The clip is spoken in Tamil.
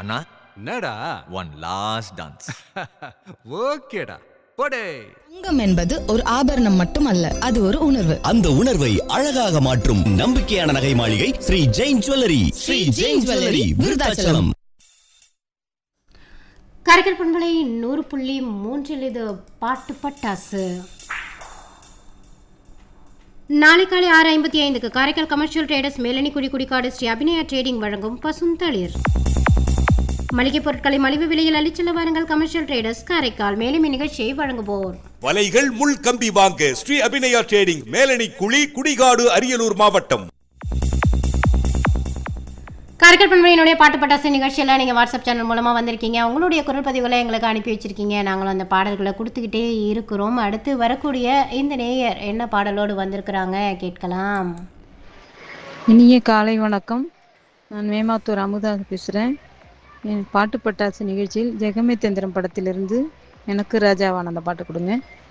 அண்ணா என்னடா ஒன் லாஸ்ட் டான்ஸ். ஓகேடா போடே. தங்கம் என்பது ஒரு ஆபரணம் மட்டுமல்ல, அது ஒரு உணர்வு. அந்த உணர்வை அழகாக மாற்றும் நம்பிக்கையான நகை மாளிகை ஸ்ரீ ஜெயின் ஜுவல்லரி. ஸ்ரீ ஜெயின் ஜுவல்லரி, விருதாச்சலம். காரைக்கால் பண்பலை 100.3 இது பாட்டு பட்டாசு. நாளை காலை 6:55 Karaikal commercial traders மேலணி Kudikadu Sri Abhinaya trading வழங்கும் பசுந்தளிர். மளிகை பொருட்களை மலிவு விலையில் அளிச்சல வாருங்கள் கமர்ஷியல் ட்ரேடர்ஸ் காரைக்கால். மேலும் இந்நிகழ்ச்சியை வழங்குவோர் வலைகள் முள் கம்பி வாங்க ஸ்ரீ அபிநயா ட்ரேடிங், மேலணி குடிகாடு, அரியலூர் மாவட்டம். காரைக்கால் பண்பலையினுடைய பாட்டு பட்டாசு நிகழ்ச்சியில் நீங்கள் வாட்ஸ்அப் சேனல் மூலமாக வந்திருக்கீங்க. உங்களுடைய குரல் பதிவுகளை எங்களுக்கு அனுப்பி வச்சுருக்கீங்க. நாங்களும் அந்த பாடல்களை கொடுத்துக்கிட்டே இருக்கிறோம். அடுத்து வரக்கூடிய இந்த நேயர் என்ன பாடலோடு வந்திருக்கிறாங்க கேட்கலாம். இனிய காலை வணக்கம். நான் மேமாத்தூர் அமுதா பேசுகிறேன். என் பாட்டு பட்டாசு நிகழ்ச்சியில் ஜெகமே தந்திரம் படத்திலிருந்து எனக்கு ராஜாவான அந்த பாட்டு கொடுங்க.